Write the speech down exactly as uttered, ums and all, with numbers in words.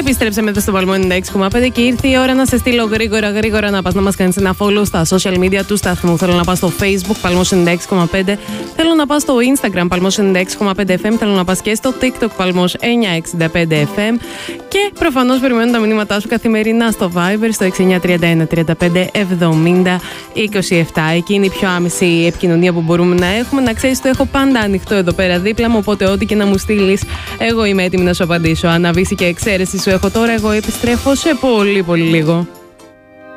Επιστρέψαμε εδώ στο Παλμό ενενήντα έξι κόμμα πέντε και ήρθε η ώρα να σε στείλω γρήγορα γρήγορα να πας να μας κάνεις ένα follow στα social media του σταθμού. Θέλω να πας στο Facebook Παλμός ενενήντα έξι κόμμα πέντε, θέλω να πας στο Instagram Παλμός ενενήντα έξι κόμμα πέντε εφ εμ, θέλω να πας και στο TikTok Παλμός εννιακόσια εξήντα πέντε εφ εμ και προφανώς περιμένω τα μηνύματά σου καθημερινά στο Viber στο έξι εννιά τρία ένα τρία πέντε εβδομήντα είκοσι επτά. Εκεί είναι η πιο άμεση επικοινωνία που μπορούμε να έχουμε. Να ξέρεις, το έχω πάντα ανοιχτό εδώ πέρα δίπλα μου, οπότε ό,τι και να μου στείλεις, εγώ είμαι έτοιμη να σου απαντήσω. Αναβήσει και εξαίρεση σου έχω τώρα, εγώ επιστρέφω σε πολύ πολύ λίγο.